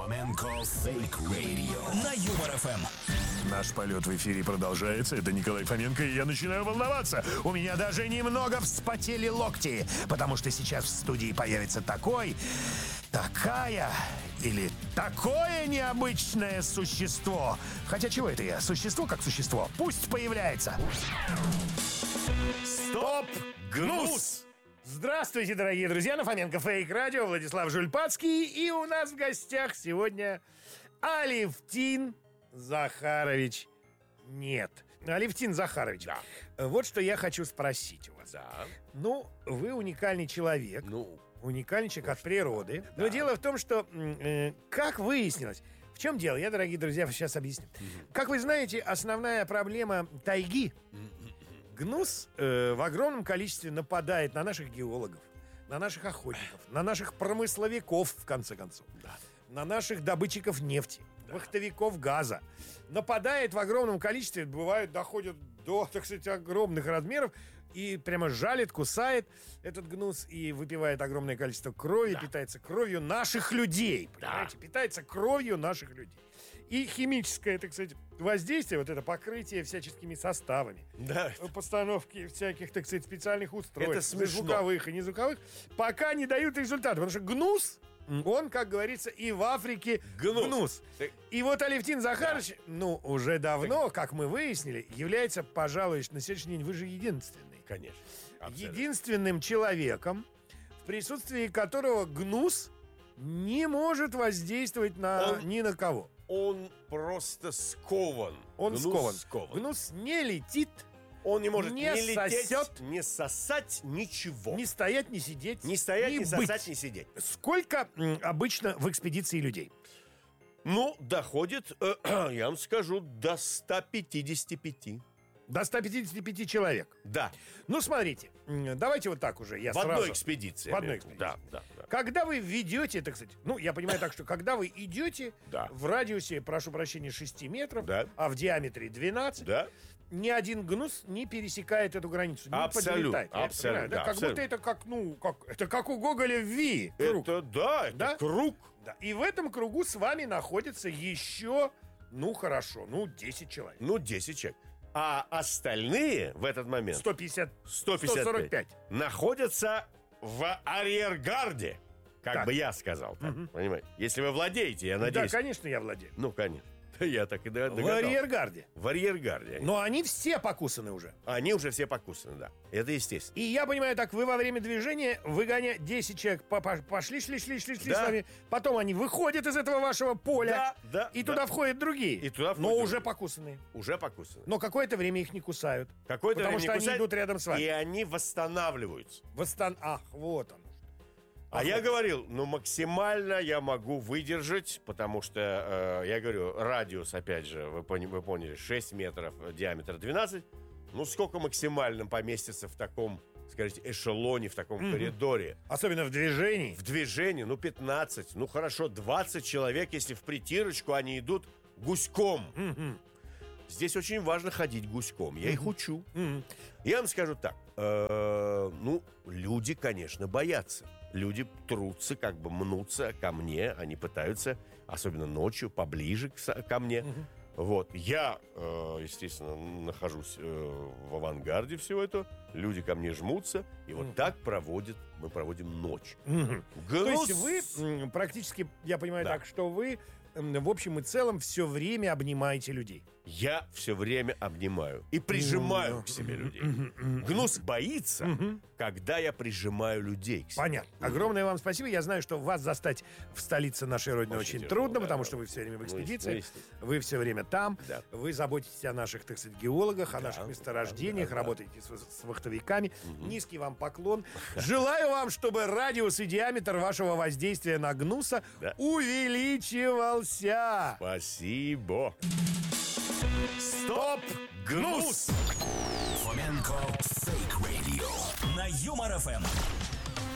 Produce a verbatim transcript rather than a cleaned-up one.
Фоменко Фейк Радио на Юмор эф эм. Наш полет в эфире продолжается. Это Николай Фоменко, и я начинаю волноваться. У меня даже немного вспотели локти, потому что сейчас в студии появится такой, такая или такое необычное существо. Хотя чего это я? Существо как существо. Пусть появляется. Стоп! Гнус! Здравствуйте, дорогие друзья, на Фоменко Фейк Радио, Владислав Жульпацкий. И у нас в гостях сегодня Алевтин Захарович. Нет, Алевтин Захарович. Да. Вот что я хочу спросить у вас. Да. Ну, вы уникальный человек. Ну, Уникальный человек от природы. Но дело в том, что, э, как выяснилось, в чем дело? Я, дорогие друзья, сейчас объясню. Как вы знаете, основная проблема тайги — гнус э, в огромном количестве нападает на наших геологов, на наших охотников, на наших промысловиков, в конце концов, Да. на наших добытчиков нефти, вахтовиков газа. Нападает в огромном количестве, бывает, доходит до, так сказать, огромных размеров, и прямо жалит, кусает этот гнус и выпивает огромное количество крови, Да. питается кровью наших людей, понимаете? Питается кровью наших людей. И химическое, так сказать, воздействие, вот это покрытие всяческими составами, да. постановки всяких, так сказать, специальных устройств, Это смешно. звуковых и незвуковых, пока не дают результата. Потому что гнус, он, как говорится, и в Африке Гнус. гнус. Ты- И вот Алевтин Захарович, ну, уже давно, как мы выяснили, является, пожалуй, на сегодняшний день вы же единственный. Конечно. Абсолютно. Единственным человеком, в присутствии которого гнус не может воздействовать на, Он- ни на кого. Он просто скован. Он Гнус скован. скован. Гнус не летит, Он не может не не лететь, сосет, не сосать, ничего. не стоять, не сидеть, Не стоять, не, быть. сосать, не сидеть. Сколько м, обычно в экспедиции людей? Ну, доходит, э, я вам скажу, до ста пятидесяти пяти. До ста пятидесяти пяти человек. Да. Ну, смотрите, м, давайте вот так уже. Я В сразу... одной экспедиции. В одной я имею в виду. экспедиции. Да, да, да. Когда вы ведете, так сказать, ну, я понимаю так, что когда вы идете Да. в радиусе, прошу прощения, шести метров, Да. а в диаметре двенадцать, Да. ни один гнус не пересекает эту границу, не Абсолютно, подлетает. Я это абсолютно, понимаю, да? да, Как абсолютно. будто это как, ну, как, это как у Гоголя в Ви. Круг. Это, да, это Да? круг. Да. И в этом кругу с вами находится еще, ну, хорошо, ну, десять человек. Ну, десять человек. А остальные в этот момент... сто пятьдесят, сто пятьдесят сто сорок пять. находятся в арьергарде, как Так. бы я сказал, так, понимаете? Если вы владеете, я надеюсь. Да, конечно, я владею. Ну, конечно. Я так и д- В догадался. арьергарде. В арьергарде. они. Но они все покусаны уже. Они уже все покусаны, да. Это естественно. И я понимаю так, вы во время движения выгоняете десять человек, по- по- пошли, шли, шли, шли, шли Да. с вами. Потом они выходят из этого вашего поля. Да, да, И да. туда входят другие. И туда Но входят уже другие. покусанные. Уже покусаны. Но какое-то время их не кусают. Какое-то Потому время что не они кусают, идут рядом с вами. И они восстанавливаются. Восстан... Ах, вот он. А я говорил, ну, максимально я могу выдержать, потому что, э, я говорю, радиус, опять же, вы, пони- вы поняли, шесть метров, диаметр двенадцать. Ну, сколько максимально поместится в таком, скажите, эшелоне, в таком коридоре? Особенно в движении. В движении, ну, пятнадцать, ну, хорошо, двадцать человек, если в притирочку они идут гуськом. Здесь очень важно ходить гуськом. Я их учу. Я вам скажу так. э, ну, люди, конечно, боятся. Люди трутся, как бы мнутся ко мне. Они пытаются, особенно ночью, поближе к с- ко мне. Вот. Я, э, естественно, нахожусь э, в авангарде всего этого. Люди ко мне жмутся. И вот так проводят, мы проводим ночь. То есть вы м, практически, я понимаю Да. так, что вы м, в общем и целом все время обнимаете людей. Я все время обнимаю и прижимаю к себе людей. Гнус боится, когда я прижимаю людей к себе. Понятно. Огромное вам спасибо. Я знаю, что вас застать в столице нашей Родины Очень очень, тяжело, трудно, да. потому что вы все время в Ну, экспедиции. естественно. Вы все время там. Да. Вы заботитесь о наших, так сказать, геологах, о наших месторождениях, да, да. работаете с, с вахтовиками. Низкий вам поклон. Желаю вам, чтобы радиус и диаметр вашего воздействия на гнуса Да. увеличивался. Спасибо. Стоп! Гнус! Фоменко Фейк Радио на Юмор эф эм.